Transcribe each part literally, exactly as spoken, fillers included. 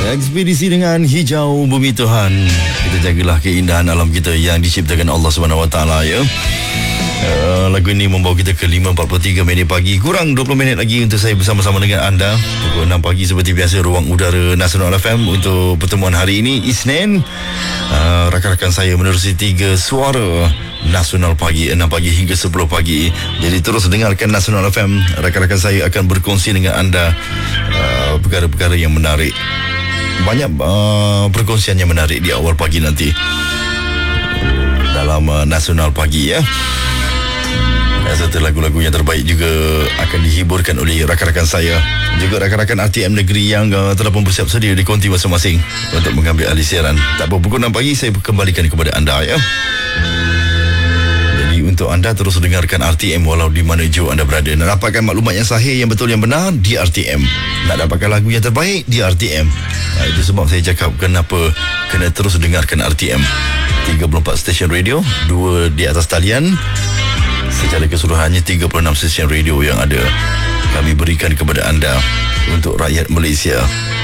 Ekspedisi dengan hijau bumi Tuhan. Kita jagalah keindahan alam kita yang diciptakan Allah Subhanahu Wa Taala, ya. Uh, lagu ini membawa kita ke lima empat puluh tiga minit pagi. Kurang dua puluh minit lagi untuk saya bersama-sama dengan anda. Pukul enam pagi seperti biasa, ruang udara Nasional F M untuk pertemuan hari ini, Isnin. Uh, rakan-rakan saya menerusi tiga suara Nasional pagi, enam pagi hingga sepuluh pagi. Jadi terus dengarkan Nasional F M. Rakan-rakan saya akan berkongsi dengan anda uh, perkara-perkara yang menarik. Banyak uh, perkongsian yang menarik di awal pagi nanti dalam uh, Nasional pagi, ya. Serta lagu-lagu yang terbaik juga akan dihiburkan oleh rakan-rakan saya, juga rakan-rakan R T M negeri yang uh, telah pun bersiap sedia di konti masing-masing untuk mengambil alih siaran. Tak apa, pukul enam pagi saya kembalikan kepada anda, ya. Jadi untuk anda terus dengarkan R T M walau di mana jauh anda berada. Nak dapatkan maklumat yang sahih, yang betul, yang benar di R T M. Nak dapatkan lagu yang terbaik di R T M. Nah, itu sebab saya cakap kenapa kena terus dengarkan R T M. tiga puluh empat stesen radio, dua di atas talian. Secara keseluruhannya tiga puluh enam stesen radio yang ada kami berikan kepada anda untuk rakyat Malaysia.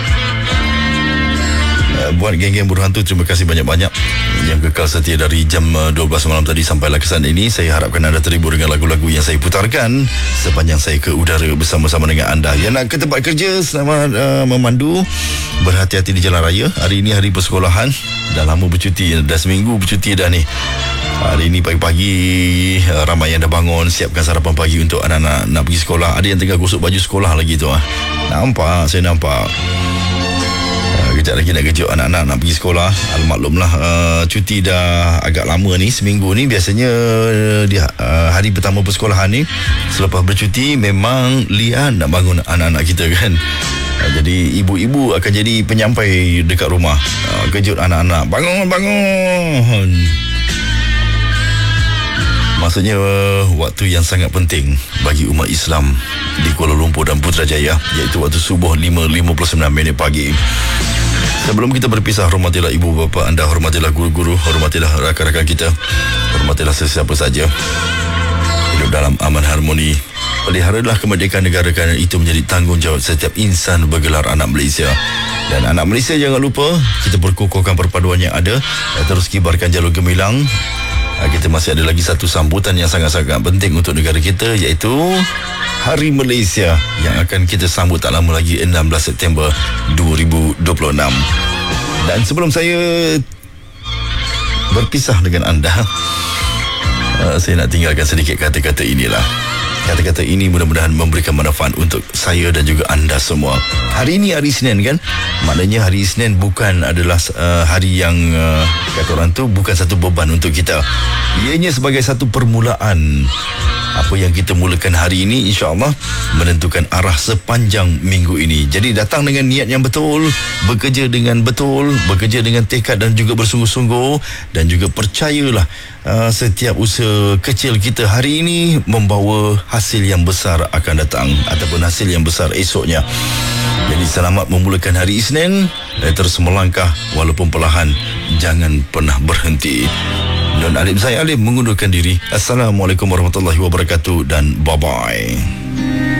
Buat geng-geng berhantu, terima kasih banyak-banyak yang kekal setia dari jam dua belas malam tadi sampailah ke saat ini. Saya harapkan anda terhibur dengan lagu-lagu yang saya putarkan sepanjang saya ke udara bersama-sama dengan anda. Yang nak ke tempat kerja selamat uh, memandu, berhati-hati di jalan raya. Hari ini hari persekolahan. Dah lama bercuti, dah seminggu bercuti dah ni. Hari ini pagi-pagi ramai yang dah bangun, siapkan sarapan pagi untuk anak-anak nak pergi sekolah. Ada yang tengah gosok baju sekolah lagi tu. Nampak, saya nampak. Kejap lagi nak kejut anak-anak nak pergi sekolah. Almaklumlah, uh, cuti dah agak lama ni, seminggu ni. Biasanya uh, di uh, hari pertama persekolahan ni, selepas bercuti memang lian nak bangun anak-anak kita, kan. uh, Jadi ibu-ibu akan jadi penyampai dekat rumah, uh, kejut anak-anak, bangun, bangun. Maksudnya uh, waktu yang sangat penting bagi umat Islam di Kuala Lumpur dan Putrajaya, iaitu waktu subuh lima lima puluh sembilan minit pagi. Sebelum kita berpisah, hormatilah ibu bapa anda, hormatilah guru-guru, hormatilah rakan-rakan kita, hormatilah sesiapa saja. Hidup dalam aman harmoni. Peliharalah kemerdekaan negara, kerana itu menjadi tanggungjawab setiap insan bergelar anak Malaysia. Dan anak Malaysia, jangan lupa kita perkukuhkan perpaduan yang ada dan terus kibarkan jalur gemilang. Kita masih ada lagi satu sambutan yang sangat-sangat penting untuk negara kita, iaitu Hari Malaysia yang akan kita sambut tak lama lagi, enam belas September dua ribu dua puluh enam. Dan sebelum saya berpisah dengan anda, saya nak tinggalkan sedikit kata-kata inilah. Kata-kata ini mudah-mudahan memberikan manfaat untuk saya dan juga anda semua. Hari ini hari Isnin, kan? Maknanya hari Isnin bukan adalah uh, hari yang uh, kata orang tu bukan satu beban untuk kita. Ianya sebagai satu permulaan. Apa yang kita mulakan hari ini, insya-Allah menentukan arah sepanjang minggu ini. Jadi datang dengan niat yang betul, bekerja dengan betul, bekerja dengan tekad dan juga bersungguh-sungguh, dan juga percayalah uh, setiap usaha kecil kita hari ini membawa hasil yang besar akan datang, ataupun hasil yang besar esoknya. Jadi selamat memulakan hari Isnin dan terus melangkah walaupun perlahan. Jangan pernah berhenti. Dan Alim, saya Alim mengundurkan diri. Assalamualaikum warahmatullahi wabarakatuh dan bye-bye.